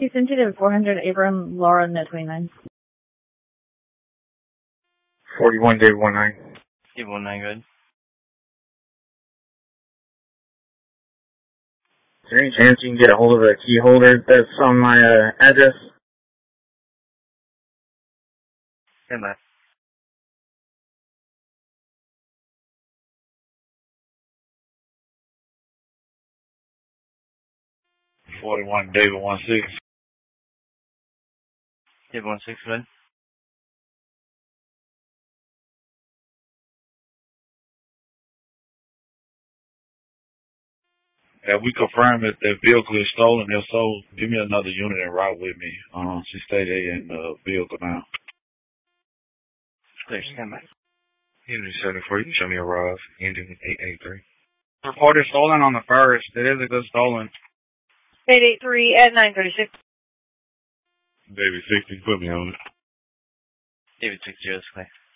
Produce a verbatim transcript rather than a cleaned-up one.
Houston two to four hundred, Abram, Laura, net twenty-nine. forty-one, David one nine. David one nine, good. Is there any chance you can get a hold of a key holder that's on my uh, address? Stand by. forty-one, David one six. David one six, good. Yeah, we confirmed that the vehicle is stolen. If so, give me another unit and ride with me. Um, she stayed there in the vehicle now. Clear, stand by. Unit seventy-four, you can show me a R A V, ending eight eight three. Reported stolen on the first. It is a good stolen. eight eight three at nine thirty-six. David sixty, put me on it. David six zero, clear.